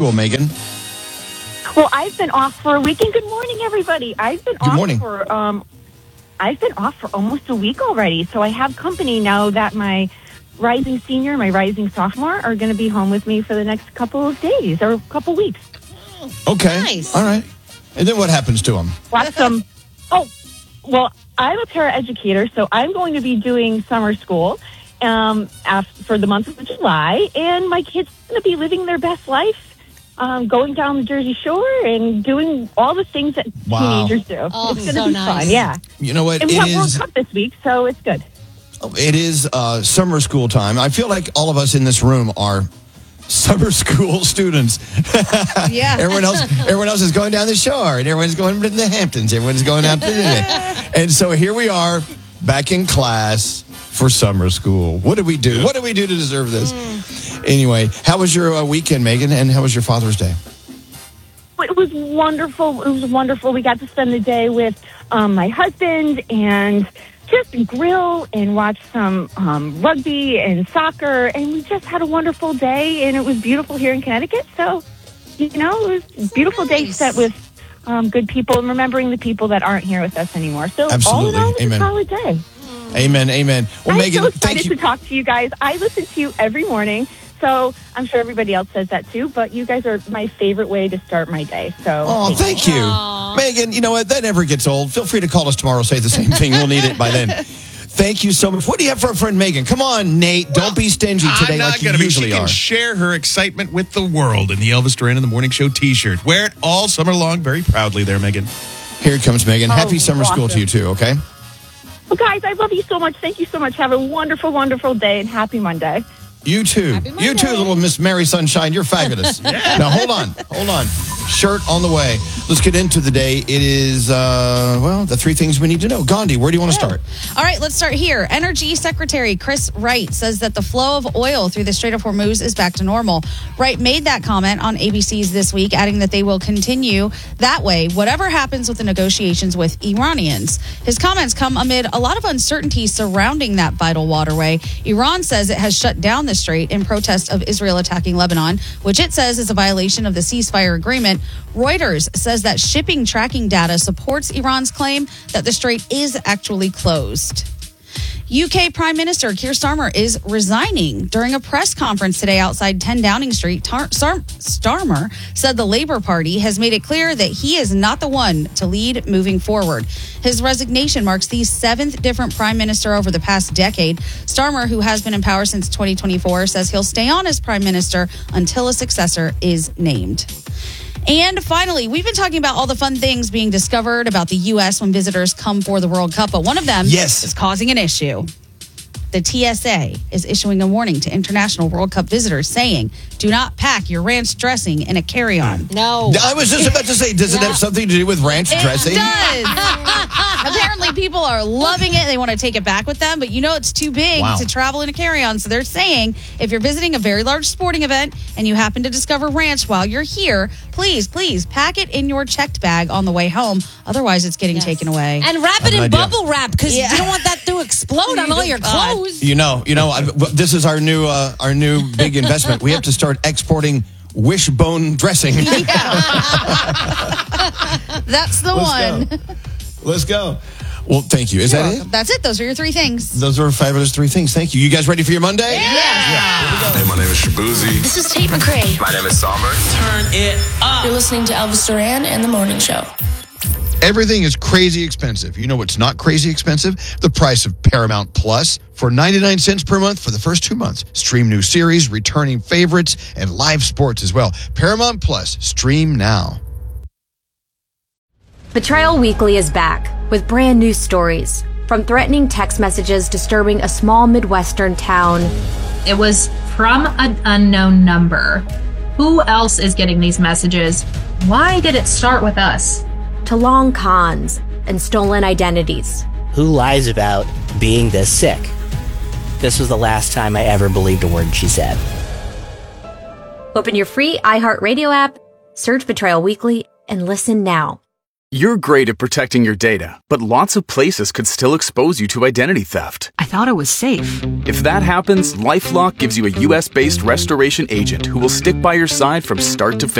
school, Megan? Well, I've been off for a week, and good morning, everybody. I've been off for almost a week already, so I have company now that my rising senior and my rising sophomore are going to be home with me for the next couple of days or couple weeks. Okay. Nice. All right. And then what happens to them? Watch them. Oh, well, I'm a paraeducator, so I'm going to be doing summer school for the month of July, and my kids are going to be living their best life. Going down the Jersey Shore and doing all the things that teenagers do. Oh, it's going to be fun, yeah. You know what? And we have World Cup this week, so it's good. It is summer school time. I feel like all of us in this room are summer school students. Yeah. Everyone else is going down the shore, and everyone's going to the Hamptons. Everyone's going out to and so here we are back in class for summer school. What did we do? What did we do to deserve this? Anyway, how was your weekend, Megan, and how was your Father's Day? It was wonderful. It was wonderful. We got to spend the day with my husband and just grill and watch some rugby and soccer, and we just had a wonderful day, and it was beautiful here in Connecticut. So, it was a beautiful day spent with good people and remembering the people that aren't here with us anymore. So, Absolutely. all in all, it was Amen. a solid day. Amen. Well, I'm Megan, so excited thank you. to talk to you guys. I listen to you every morning, so I'm sure everybody else says that too, but you guys are my favorite way to start my day. So, Oh, thank you. Megan, you know what? That never gets old. Feel free to call us tomorrow. Say the same thing. We'll need it by then. Thank you so much. What do you have for our friend Megan? Come on, Nate. Don't be stingy today I'm not like you gonna be. usually She can are. share her excitement with the world in the Elvis Duran in the Morning Show T-shirt. Wear it all summer long very proudly there, Megan. Here it comes, Megan. Happy summer school awesome. to you, too, okay? Well, guys, I love you so much. Thank you so much. Have a wonderful, wonderful day, and happy Monday. You too. You too, little Miss Mary Sunshine. You're fabulous. Now, hold on. Shirt on the way. Let's get into the day. It is, the three things we need to know. Gandhi, where do you want to start? All right, let's start here. Energy Secretary Chris Wright says that the flow of oil through the Strait of Hormuz is back to normal. Wright made that comment on ABC's This Week, adding that they will continue that way, whatever happens with the negotiations with Iranians. His comments come amid a lot of uncertainty surrounding that vital waterway. Iran says it has shut down the strait in protest of Israel attacking Lebanon, which it says is a violation of the ceasefire agreement. Reuters says that shipping tracking data supports Iran's claim that the strait is actually closed. UK Prime Minister Keir Starmer is resigning. During a press conference today outside 10 Downing Street, Starmer said the Labour Party has made it clear that he is not the one to lead moving forward. His resignation marks the seventh different prime minister over the past decade. Starmer, who has been in power since 2024, says he'll stay on as prime minister until a successor is named. And finally, we've been talking about all the fun things being discovered about the U.S. when visitors come for the World Cup, but one of them is causing an issue. The TSA is issuing a warning to international World Cup visitors saying, do not pack your ranch dressing in a carry-on. No. I was just about to say, does it have something to do with ranch dressing? It does. Apparently, people are loving it. They want to take it back with them, but it's too big to travel in a carry-on. So they're saying, if you're visiting a very large sporting event and you happen to discover ranch while you're here, please pack it in your checked bag on the way home. Otherwise, it's getting taken away. And wrap it in bubble wrap because you don't want that to explode on all your clothes. This is our new big investment. We have to start exporting wishbone dressing. That's the one. Let's go. Well, thank you. Is that it? That's it. Those are your three things. Those are fabulous three things. Thank you. You guys ready for your Monday? Yeah. Hey, my name is Shabuzi. This is Tate McRae. My name is Somber. Turn it up. You're listening to Elvis Duran and The Morning Show. Everything is crazy expensive. You know what's not crazy expensive? The price of Paramount Plus. For 99 cents per month for the first 2 months. Stream new series, returning favorites, and live sports as well. Paramount Plus. Stream now. Betrayal Weekly is back with brand new stories. From threatening text messages disturbing a small Midwestern town. It was from an unknown number. Who else is getting these messages? Why did it start with us? To long cons and stolen identities. Who lies about being this sick? This was the last time I ever believed a word she said. Open your free iHeartRadio app, search Betrayal Weekly, and listen now. You're great at protecting your data, but lots of places could still expose you to identity theft. I thought it was safe. If that happens, LifeLock gives you a U.S.-based restoration agent who will stick by your side from start to finish.